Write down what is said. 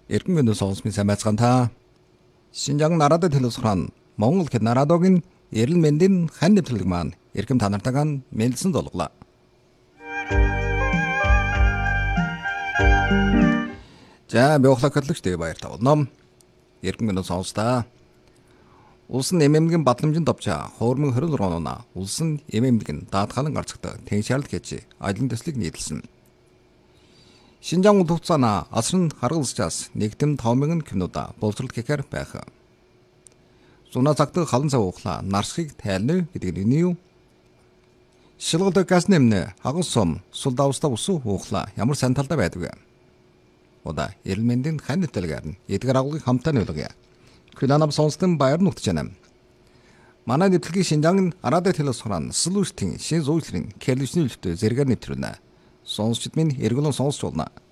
Эргэн өнөө сонсмын сайн байцгаана та. Шинжаан нарадад хэлсгэрэн Монгол хэд нарадогийн эрэл мэндийн хань нэвтрэлэг маань эрхэм та нартайгаа мэлсэн долглоо. За би ухлаа катлэгчтэй баяр тавуулна. Эргэн өнөө сонстаа. Улсын эмэмгийн батламжинд товчаа хуурмын 26 оноо улсын эмэмгийн даатгалан гарцагтай тэншаалт гэж аялын төслийг нийтэлсэн. Шинжаан улс хугацаана асрын харгалзчаас нэгдэм 5,000 кинода боловсрол гэхээр байх. Зунаа цагтаа халан цав ухлаа нарсхийг тайлна гэдэг нь юу? Шилгалт газ нэмнэ хагас сум сул давстаа усуу ухлаа ямар сайн талдаа байдаг вэ? Ода эрэл мэндийн хань нэвтрэлгээр нь эдгээр агуулгыг хамтаа нөлгөе. Күнанам сонстон баяр нутгчаана. Манай нэвтрэлгийн шинжаан арадад хэлсгэрэн слүүштийн шин зүйчлэн кэлвшнэлтэй зэрэгээр нэвтрүүлнэ. Сонсчд минь эргүүлэн сонсч болно.